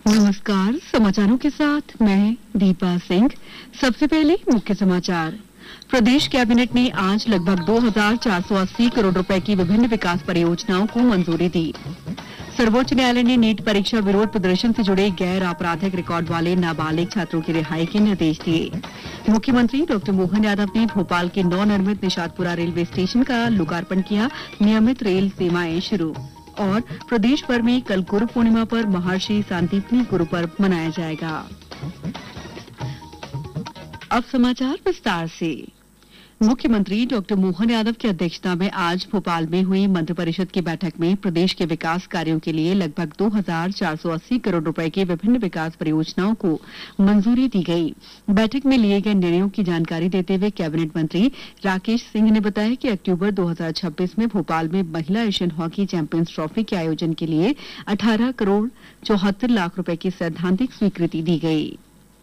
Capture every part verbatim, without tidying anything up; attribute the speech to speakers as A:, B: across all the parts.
A: नमस्कार, समाचारों के साथ मैं दीपा सिंह। सबसे पहले मुख्य समाचार। प्रदेश कैबिनेट ने आज लगभग दो हज़ार चार सौ अस्सी करोड़ रुपए की विभिन्न विकास परियोजनाओं को मंजूरी दी। सर्वोच्च न्यायालय ने नीट परीक्षा विरोध प्रदर्शन से जुड़े गैर आपराधिक रिकॉर्ड वाले नाबालिग छात्रों की रिहाई के निर्देश दिए। मुख्यमंत्री डॉक्टर मोहन यादव ने भोपाल के नवनिर्मित निशातपुरा रेलवे स्टेशन का लोकार्पण किया। नियमित रेल सेवाएं शुरू। और प्रदेश भर में कल गुरु पूर्णिमा पर महर्षि सांदीपनी गुरु पर्व मनाया जाएगा। अब समाचार विस्तार से। मुख्यमंत्री डॉक्टर मोहन यादव की अध्यक्षता में आज भोपाल में हुई मंत्रिपरिषद की बैठक में प्रदेश के विकास कार्यों के लिए लगभग दो हज़ार चार सौ अस्सी करोड़ रुपए की विभिन्न विकास परियोजनाओं को मंजूरी दी गई। बैठक में लिए गए निर्णयों की जानकारी देते हुए कैबिनेट मंत्री राकेश सिंह ने बताया कि अक्टूबर दो हज़ार छब्बीस में भोपाल में महिला एशियन हॉकी चैंपियंस ट्रॉफी के आयोजन के लिए अठारह करोड़ चौहत्तर लाख रुपए की सैद्धांतिक स्वीकृति दी गई।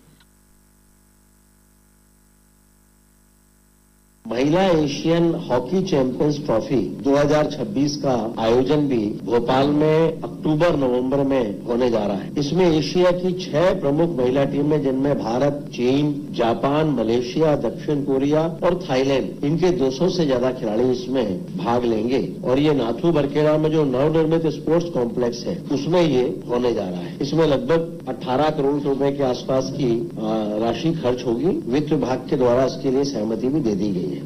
B: महिला एशियन हॉकी चैंपियंस ट्रॉफी दो हज़ार छब्बीस का आयोजन भी भोपाल में अक्टूबर नवंबर में होने जा रहा है। इसमें एशिया की छह प्रमुख महिला टीमें, जिनमें भारत, चीन, जापान, मलेशिया, दक्षिण कोरिया और थाईलैंड, इनके दो सौ से ज्यादा खिलाड़ी इसमें भाग लेंगे। और ये नाथू बरकेड़ा में जो नवनिर्मित स्पोर्ट्स कॉम्प्लेक्स है, उसमें ये होने जा रहा है। इसमें लगभग अठारह करोड़ रुपए के आसपास की राशि खर्च होगी। वित्त विभाग के द्वारा इसके लिए सहमति भी दे दी गई है।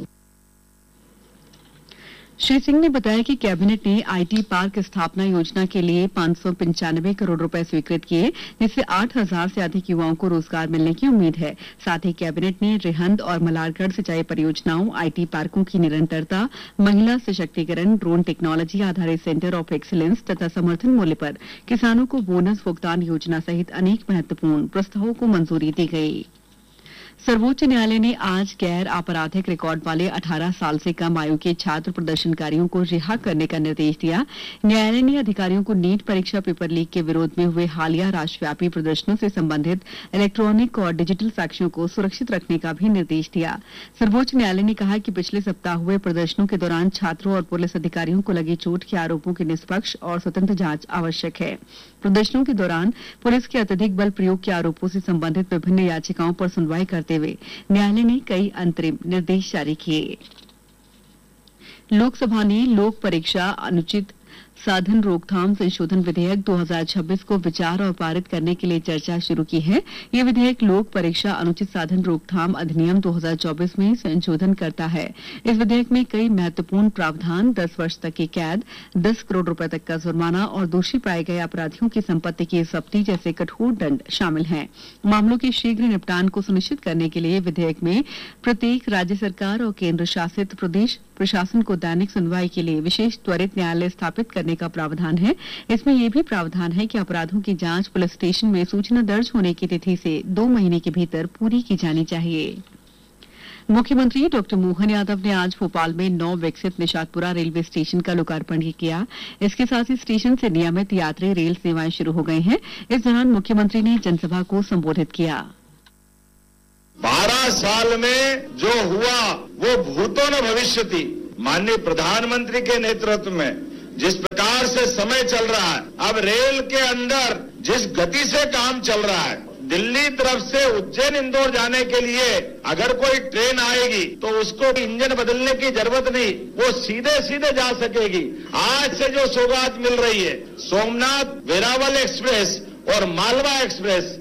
A: श्री सिंह ने बताया कि कैबिनेट ने आईटी पार्क स्थापना योजना के लिए पांच सौ पंचानवे करोड़ रुपए स्वीकृत किए, जिससे आठ हज़ार से अधिक युवाओं को रोजगार मिलने की उम्मीद है। साथ ही कैबिनेट ने रिहंद और मलारगढ़ सिंचाई परियोजनाओं, आईटी पार्कों की निरंतरता, महिला सशक्तिकरण, ड्रोन टेक्नोलॉजी आधारित सेंटर ऑफ एक्सीलेंस तथा समर्थन मूल्य पर किसानों को बोनस भुगतान योजना सहित अनेक महत्वपूर्ण प्रस्तावों को मंजूरी दी गई। सर्वोच्च न्यायालय ने आज गैर आपराधिक रिकॉर्ड वाले अठारह साल से कम आयु के छात्र प्रदर्शनकारियों को रिहा करने का निर्देश दिया। न्यायालय ने अधिकारियों को नीट परीक्षा पेपर लीक के विरोध में हुए हालिया राष्ट्रव्यापी प्रदर्शनों से संबंधित इलेक्ट्रॉनिक और डिजिटल साक्ष्यों को सुरक्षित रखने का भी निर्देश दिया। सर्वोच्च न्यायालय ने कहा कि पिछले सप्ताह हुए प्रदर्शनों के दौरान छात्रों और पुलिस अधिकारियों को लगे चोट के आरोपों की निष्पक्ष और स्वतंत्र जांच आवश्यक है। प्रदर्शनों के दौरान पुलिस के अत्यधिक बल प्रयोग के आरोपों से संबंधित विभिन्न याचिकाओं पर सुनवाई करते हुए न्यायालय ने कई अंतरिम निर्देश जारी किए। लोकसभा ने लोक परीक्षा अनुचित साधन रोकथाम संशोधन विधेयक दो हज़ार छब्बीस को विचार और पारित करने के लिए चर्चा शुरू की है। यह विधेयक लोक परीक्षा अनुचित साधन रोकथाम अधिनियम दो हज़ार चौबीस में संशोधन करता है। इस विधेयक में कई महत्वपूर्ण प्रावधान, दस वर्ष तक की कैद, दस करोड़ रुपए तक का जुर्माना और दोषी पाए गए अपराधियों की संपत्ति की जब्ती जैसे कठोर दंड शामिल हैं। मामलों के शीघ्र निपटान को सुनिश्चित करने के लिए विधेयक में प्रत्येक राज्य सरकार और केंद्र शासित प्रदेश प्रशासन को दैनिक सुनवाई के लिए विशेष त्वरित न्यायालय स्थापित करने का प्रावधान है। इसमें यह भी प्रावधान है कि अपराधों की जांच पुलिस स्टेशन में सूचना दर्ज होने की तिथि से दो महीने के भीतर पूरी की जानी चाहिए। मुख्यमंत्री डॉक्टर मोहन यादव ने आज भोपाल में नव विकसित निशातपुरा रेलवे स्टेशन का लोकार्पण किया। इसके साथ ही स्टेशन से नियमित यात्री रेल सेवाएं शुरू हो गई हैं। इस दौरान मुख्यमंत्री ने जनसभा को संबोधित किया।
C: बारह साल में जो हुआ वो भूतो न भविष्यति। माननीय प्रधानमंत्री के नेतृत्व में जिस प्रकार से समय चल रहा है, अब रेल के अंदर जिस गति से काम चल रहा है, दिल्ली तरफ से उज्जैन इंदौर जाने के लिए अगर कोई ट्रेन आएगी तो उसको इंजन बदलने की जरूरत नहीं, वो सीधे सीधे जा सकेगी। आज से जो सौगात मिल रही है, सोमनाथ वेरावल एक्सप्रेस और मालवा एक्सप्रेस,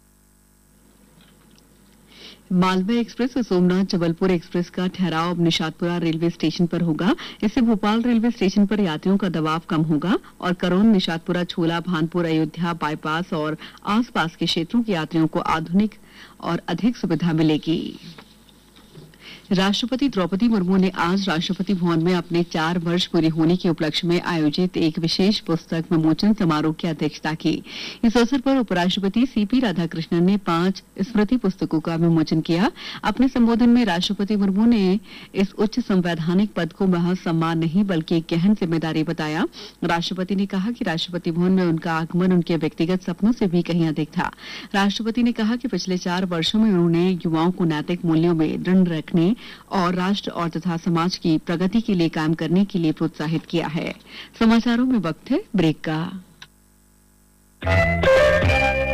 A: मालवा एक्सप्रेस और सोमनाथ जबलपुर एक्सप्रेस का ठहराव अब निशातपुरा रेलवे स्टेशन पर होगा। इससे भोपाल रेलवे स्टेशन पर यात्रियों का दबाव कम होगा और करोन, निशातपुरा, छोला, भानपुर, अयोध्या बाईपास और आसपास के क्षेत्रों के यात्रियों को आधुनिक और अधिक सुविधा मिलेगी। राष्ट्रपति द्रौपदी मुर्मू ने आज राष्ट्रपति भवन में अपने चार वर्ष पूरे होने के उपलक्ष्य में आयोजित एक विशेष पुस्तक विमोचन समारोह की अध्यक्षता की। इस अवसर पर उपराष्ट्रपति सीपी राधाकृष्णन ने पांच स्मृति पुस्तकों का विमोचन किया। अपने संबोधन में राष्ट्रपति मुर्मू ने इस उच्च संवैधानिक पद को महज सम्मान नहीं बल्कि एक गहन जिम्मेदारी बताया। राष्ट्रपति ने कहा कि राष्ट्रपति भवन में उनका आगमन उनके व्यक्तिगत सपनों से भी कहीं अधिक था। राष्ट्रपति ने कहा कि पिछले चार वर्षों में उन्होंने युवाओं को नैतिक मूल्यों में दृढ़ रखने और राष्ट्र और तथा समाज की प्रगति के लिए काम करने के लिए प्रोत्साहित किया है। समाचारों में वक्त है ब्रेक का।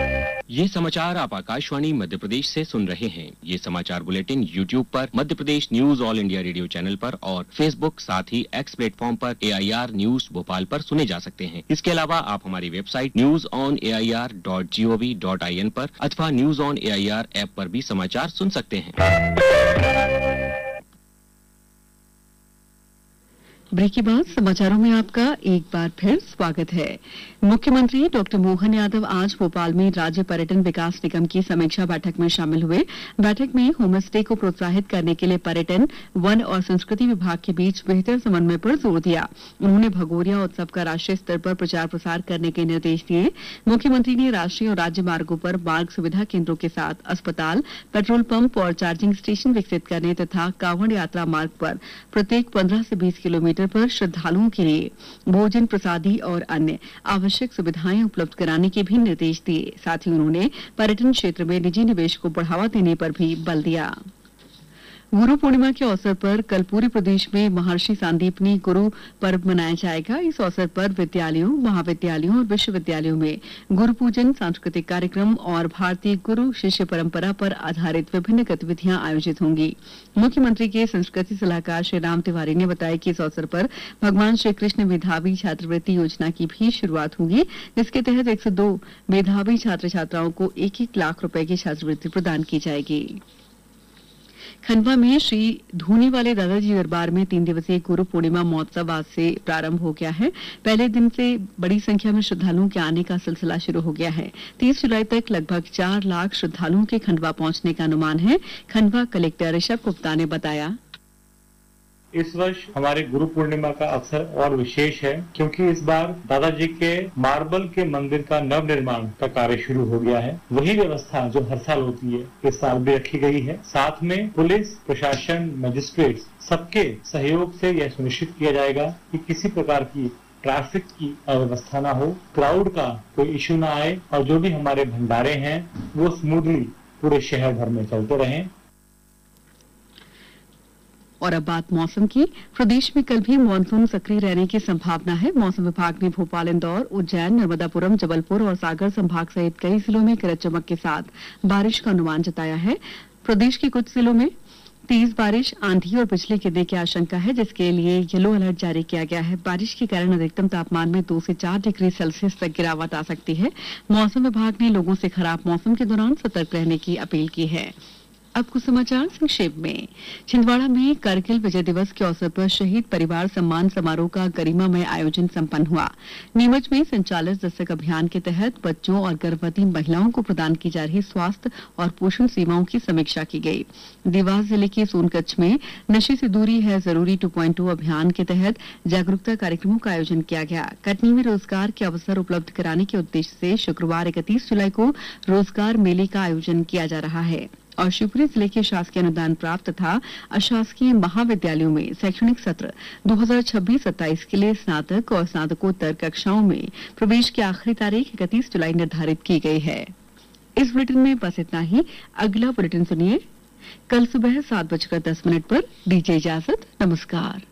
D: ये समाचार आप आकाशवाणी मध्य प्रदेश से सुन रहे हैं। ये समाचार बुलेटिन यूट्यूब पर Madhya Pradesh news all India radio channel पर और फेसबुक साथ ही एक्स प्लेटफॉर्म पर ए आई आर न्यूज भोपाल पर सुने जा सकते हैं। इसके अलावा आप हमारी website news on A I R dot G O V dot I N पर अथवा news on A I R app पर भी समाचार सुन सकते हैं।
A: ब्रेक के बाद समाचारों में आपका एक बार फिर स्वागत है। मुख्यमंत्री डॉक्टर मोहन यादव आज भोपाल में राज्य पर्यटन विकास निगम की समीक्षा बैठक में शामिल हुए। बैठक में होम स्टे को प्रोत्साहित करने के लिए पर्यटन, वन और संस्कृति विभाग के बीच बेहतर समन्वय पर जोर दिया। उन्होंने भगोरिया उत्सव का राष्ट्रीय स्तर पर प्रचार प्रसार करने के निर्देश दिए। मुख्यमंत्री ने राष्ट्रीय और राज्य मार्गों पर मार्ग सुविधा केंद्रों के साथ अस्पताल, पेट्रोल पंप और चार्जिंग स्टेशन विकसित करने तथा कांवड़ यात्रा मार्ग पर प्रत्येक पंद्रह से बीस किलोमीटर पर श्रद्धालुओं के लिए भोजन, प्रसादी और अन्य आवश्यक सुविधाएं उपलब्ध कराने के भी निर्देश दिए। साथ ही उन्होंने पर्यटन क्षेत्र में निजी निवेश को बढ़ावा देने पर भी बल दिया। गुरु पूर्णिमा के अवसर पर कल पूरे प्रदेश में महर्षि सांदीपनी गुरु पर्व मनाया जाएगा। इस अवसर पर विद्यालयों, महाविद्यालयों और विश्वविद्यालयों में गुरु पूजन, सांस्कृतिक कार्यक्रम और भारतीय गुरु शिष्य परंपरा पर आधारित विभिन्न गतिविधियां आयोजित होंगी। मुख्यमंत्री के संस्कृति सलाहकार श्री राम तिवारी ने बताया कि इस अवसर पर भगवान श्री कृष्ण मेधावी छात्रवृत्ति योजना की भी शुरुआत होगी, जिसके तहत एक सौ दो मेधावी छात्र छात्राओं को एक एक लाख रुपए की छात्रवृत्ति प्रदान की जाएगी। खंडवा में श्री धूनी वाले दादाजी दरबार में तीन दिवसीय गुरु पूर्णिमा महोत्सव आज से प्रारंभ हो गया है। पहले दिन से बड़ी संख्या में श्रद्धालुओं के आने का सिलसिला शुरू हो गया है। तीस जुलाई तक लगभग चार लाख श्रद्धालुओं के खंडवा पहुंचने का अनुमान है। खंडवा कलेक्टर ऋषभ गुप्ता ने बताया,
E: इस वर्ष हमारे गुरु पूर्णिमा का अवसर और विशेष है क्योंकि इस बार दादाजी के मार्बल के मंदिर का नव निर्माण का कार्य शुरू हो गया है। वही व्यवस्था जो हर साल होती है इस साल भी रखी गई है। साथ में पुलिस प्रशासन, मजिस्ट्रेट सबके सहयोग से यह सुनिश्चित किया जाएगा कि किसी प्रकार की ट्रैफिक की अव्यवस्था न हो, क्राउड का कोई इश्यू न आए और जो भी हमारे भंडारे हैं वो स्मूथली पूरे शहर भर में चलते रहें।
A: और अब बात मौसम की। प्रदेश में कल भी मानसून सक्रिय रहने की संभावना है। मौसम विभाग ने भोपाल, इंदौर, उज्जैन, नर्मदापुरम, जबलपुर और सागर संभाग सहित कई जिलों में गरज चमक के साथ बारिश का अनुमान जताया है। प्रदेश के कुछ जिलों में तेज बारिश, आंधी और बिजली गिरने की आशंका है, जिसके लिए येलो अलर्ट जारी किया गया है। बारिश के कारण अधिकतम तापमान में दो से चार डिग्री सेल्सियस तक गिरावट आ सकती है। मौसम विभाग ने लोगों से खराब मौसम के दौरान सतर्क रहने की अपील की है। अब कुछ समाचार संक्षेप में। छिंदवाड़ा में कारगिल विजय दिवस के अवसर पर शहीद परिवार सम्मान समारोह का गरिमामय आयोजन संपन्न हुआ। नीमच में संचालित दस्तक अभियान के तहत बच्चों और गर्भवती महिलाओं को प्रदान की जा रही स्वास्थ्य और पोषण सेवाओं की समीक्षा की गई। देवास जिले के सोनकच्छ में नशे से दूरी है जरूरी टू पॉइंट टू अभियान के तहत जागरूकता कार्यक्रमों का आयोजन किया गया। कटनी में रोजगार के अवसर उपलब्ध कराने के उद्देश्य से शुक्रवार इकतीस जुलाई को रोजगार मेले का आयोजन किया जा रहा है। और शिवपुरी जिले के शासकीय अनुदान प्राप्त तथा अशासकीय महाविद्यालयों में शैक्षणिक सत्र दो हज़ार छब्बीस सत्ताईस के लिए स्नातक और स्नातकोत्तर कक्षाओं में प्रवेश की आखिरी तारीख इकतीस जुलाई निर्धारित की गई है। इस बुलेटिन में बस इतना ही। अगला बुलेटिन सुनिए कल सुबह सात बजकर दस मिनट पर। दीजिए इजाजत। नमस्कार।